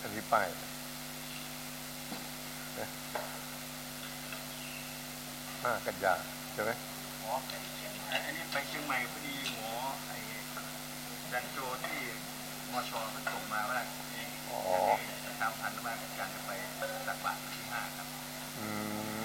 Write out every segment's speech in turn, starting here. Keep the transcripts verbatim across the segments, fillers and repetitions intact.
อันนี้ป้ายห้ากันยาใช่ไหมอ๋ออันนี้ไปเชียงใหม่พอดีหมอไอ้ดันโจที่มชเขาส่งมาว่าอ๋อตามพันธุ์มาอาจารย์จะไปตักบาตรที่ห้าครับอืม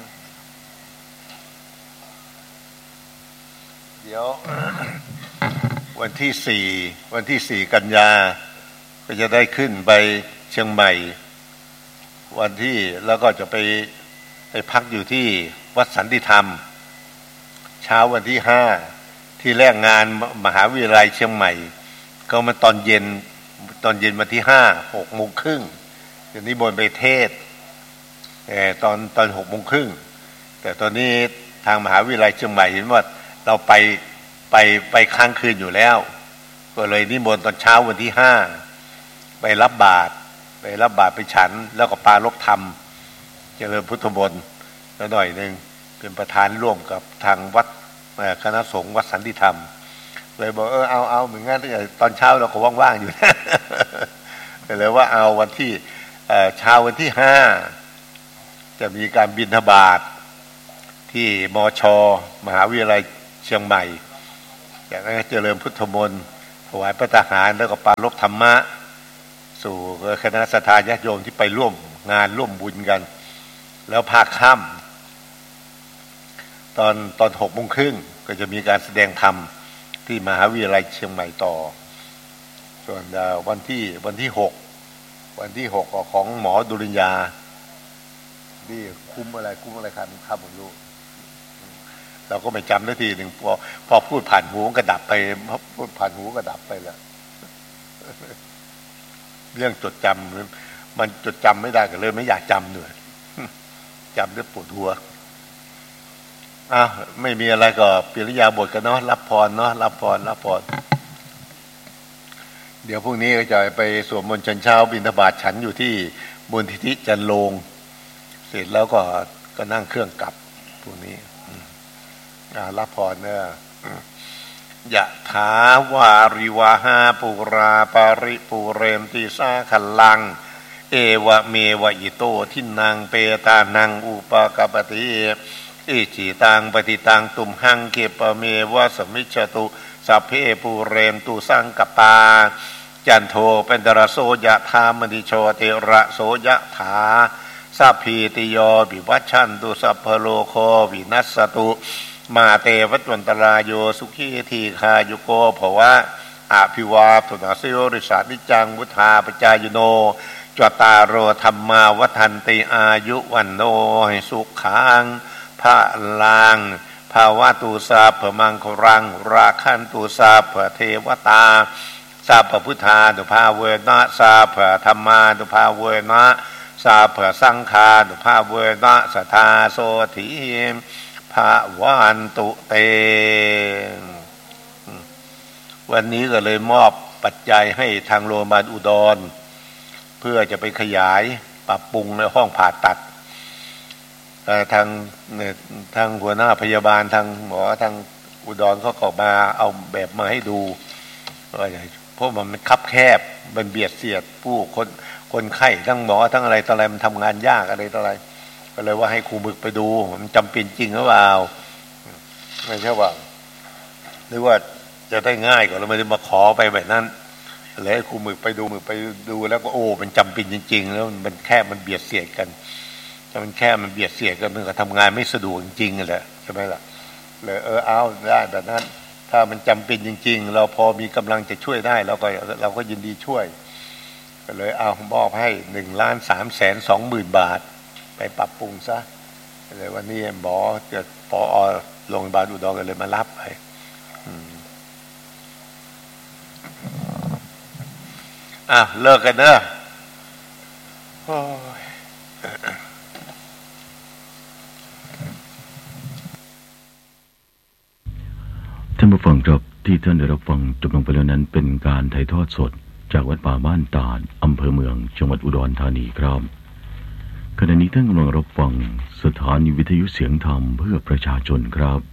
เดี๋ยว วันที่สี่วันที่สี่กันยาก็จะได้ขึ้นไปเชียงใหม่วันที่แล้วก็จะไปไปพักอยู่ที่วัดสันติธรรมเช้าวันที่ห้าที่แรกงานมหาวิทยาลัยเชียงใหม่ก็มาตอนเย็นตอนเย็นวันที่ห้าหกโมงครึ่งเดี๋ยวนี้บนไปเทศแต่ตอนตอนหกโมงครึ่งแต่ตอนนี้ทางมหาวิทยาลัยเชียงใหม่เห็นว่าเราไปไปไปค้างคืนอยู่แล้วก็เลยนิมนต์ตอนเช้าวันที่ห้าไปรับบาตรไปรับบาตรไปฉันแล้วก็ปารภธรรมเจริญพุทธมนต์แล้วหน่อยนึงเป็นประธานร่วมกับทางวัดคณะสงฆ์วัดสันติธรรมเลยบอกเออเอาเอาเหมือนงั้นตอนเช้าเราก็ว่างๆอยู่นะเลยว่าเอาวันที่เช้าวันที่ห้าจะมีการบิณฑบาตที่มช.มหาวิทยาลัยเชียงใหม่จากนั้นเจริญพุทธมนต์ถวายพระทหารแล้วก็ปารภธรรมะสู่คณะสัตยาญาติโยมที่ไปร่วมงานร่วมบุญกันแล้วภาคค่ำตอนตอนหกโมงครึ่งก็จะมีการแสดงธรรมที่มหาวิทยาลัยเชียงใหม่ต่อส่วนวันที่วันที่หกวันที่หกของหมอดุริยาที่คุ้มอะไรคุ้มอะไรครับครับผมรู้เราก็ไม่จำได้ทีหนึ่งพอพอพูดผ่านหูก็ดับไปพอพูดผ่านหูก็ดับไปแล้วเรื่องจดจำมันจดจำไม่ได้ก็เลยไม่อยากจำด้วยจำด้วยปวดหัวอ้าวไม่มีอะไรก็ปิริยาบทกันเนาะรับพรเนาะรับพรรับพรเดี๋ยวพรุ่งนี้ก็จะไปสวดมนต์ฉันเช้าบิณฑบาตฉันอยู่ที่มูลนิธิจันโลงเสร็จแล้วก็ก็นั่งเครื่องกลับพรุ่งนี้อ่ารับพรเนอะยะถาวาริวหาปุราปาริปุเรมติสาคัลลังเอวะเมวะอิโตทินังเปตานังอุปกปติอิจิตังปฏิตังตุมหังเกปเมวะสมิจฉตุสัพเพปุเรมตุสังกปาจันโทเป็นตระโสยะธามณิโชติระโสยะถาสัพพิติโยวิวัชชันตุสัพพโลโควินัสสตุมาเตวัตวันตรายโยสุขีทีคายุโกภวะอภิวาทุนาสิโยริสานิจังวุธาปจายโนจตารโรธรรมาวัฒนติอายุวันโนให้สุขังพระลังภาวะตูสาพมังครังราคันตูสาพเทวตาสาพพุทธาตุภาเวนะสาพธรรมาตุภาเวนะสาพสังฆาตุภาเวนะสัทธาโสถีภาวันตุเตวันนี้ก็เลยมอบปัจจัยให้ทางโรงพยาบาลอุดรเพื่อจะไปขยายปรับปรุงในห้องผ่าตัดทางทางหัวหน้าพยาบาลทางหมอทางอุดรเขาก็มาเอาแบบมาให้ดูเพราะมันคับแคบมันเบียดเสียดผู้คนคนไข้ทั้งหมอทั้งอะไรต่ออะไรมันทำงานยากอะไรต่ออะไรก็เลยว่าให้ครูมึกไปดูมันจำเป็นจริงหรือเปล่าไม่ใช่ว่าหรือว่าจะได้ง่ายกว่าเราไม่ได้มาขอไปแบบนั้นเลยให้ครูมึกไปดูมึกไปดูแล้วก็โอ้มันจำเป็นจริงๆแล้วมันแค่มันเบียดเสียดกันถ้ามันแค่มันเบียดเสียดกันมันก็ทำงานไม่สะดวกจริงๆแหละใช่ไหมล่ะเลยเออเอาได้แบบนั้นถ้ามันจำเป็นจริงๆเราพอมีกำลังจะช่วยได้เราก็เราก็ยินดีช่วยก็เลยเอามอบให้หนึ่งล้านสามแสนสองหมื่นบาทไปปรับปรุงซะเลยวันนี้หมอเกิดปอโรงพยาบาลอุดรก็เลยมารับไปอ่ะเลิกกันเนอะท่านผู้ฟังครับที่ท่านได้รับฟังจบลงไปแล้วนั้นเป็นการถ่ายทอดสดจากวัดป่าบ้านตาดอำเภอเมืองจังหวัดอุดรธานีครับขณะนี้ท่านกำลังรับฟังสถานีวิทยุเสียงธรรมเพื่อประชาชนครับ